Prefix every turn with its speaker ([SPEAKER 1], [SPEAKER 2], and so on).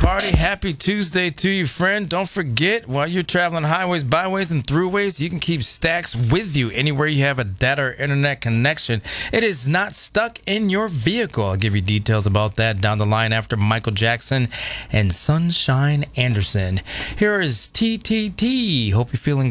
[SPEAKER 1] everybody. Happy Tuesday to you, friend. Don't forget, while you're traveling highways, byways, and throughways, you can keep Stacks with you anywhere you have a data or internet connection. It is not stuck in your vehicle. I'll give you details about that down the line after Michael Jackson and Sunshine Anderson. Here is TTT. Hope you're feeling